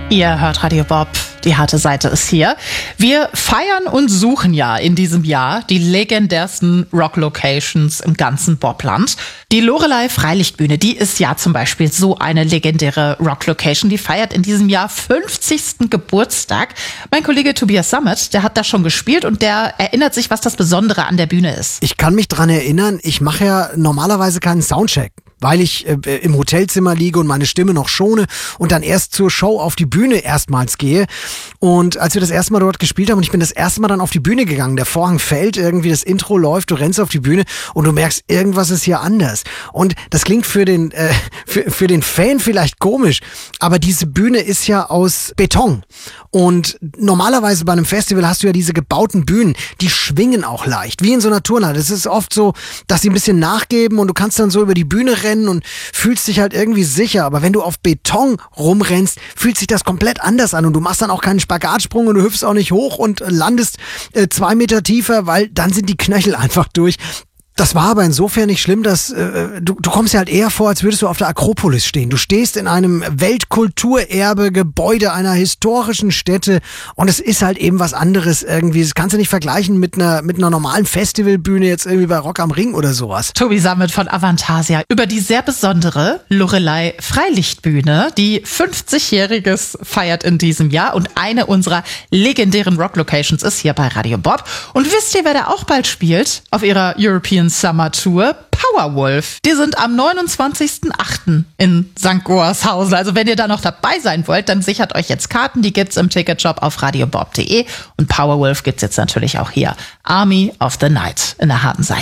Ihr hört Radio Bob, die harte Seite ist hier. Wir feiern und suchen ja in diesem Jahr die legendärsten Rock-Locations im ganzen Bobland. Die Loreley Freilichtbühne, die ist ja zum Beispiel so eine legendäre Rock-Location. Die feiert in diesem Jahr 50. Geburtstag. Mein Kollege Tobias Sammet, der hat da schon gespielt und der erinnert sich, was das Besondere an der Bühne ist. Ich kann mich dran erinnern, ich mache ja normalerweise keinen Soundcheck, weil ich im Hotelzimmer liege und meine Stimme noch schone und dann erst zur Show auf die Bühne erstmals gehe. Und als wir das erste Mal dort gespielt haben und ich bin das erste Mal dann auf die Bühne gegangen, der Vorhang fällt, irgendwie das Intro läuft, du rennst auf die Bühne und du merkst, irgendwas ist hier anders. Und das klingt für den Fan vielleicht komisch, aber diese Bühne ist ja aus Beton. Und normalerweise bei einem Festival hast du ja diese gebauten Bühnen, die schwingen auch leicht, wie in so einer Turnhalle. Das ist oft so, dass sie ein bisschen nachgeben und du kannst dann so über die Bühne rennen und fühlst dich halt irgendwie sicher. Aber wenn du auf Beton rumrennst, fühlt sich das komplett anders an und du machst dann auch keinen Spagatsprung und du hüpfst auch nicht hoch und landest 2 Meter tiefer, weil dann sind die Knöchel einfach durch. Das war aber insofern nicht schlimm, dass du kommst ja halt eher vor, als würdest du auf der Akropolis stehen. Du stehst in einem Weltkulturerbe-Gebäude einer historischen Stätte und es ist halt eben was anderes irgendwie. Das kannst du nicht vergleichen mit einer normalen Festivalbühne jetzt irgendwie bei Rock am Ring oder sowas. Tobi Sammet von Avantasia über die sehr besondere Loreley Freilichtbühne, die 50-Jähriges feiert in diesem Jahr und eine unserer legendären Rock-Locations ist hier bei Radio Bob. Und wisst ihr, wer da auch bald spielt auf ihrer European Summer Tour? Powerwolf. Die sind am 29.08. in St. Goarshausen. Also wenn ihr da noch dabei sein wollt, dann sichert euch jetzt Karten. Die gibt's im Ticketshop auf radiobob.de. Und Powerwolf gibt's jetzt natürlich auch hier. Army of the Night in der harten Seite.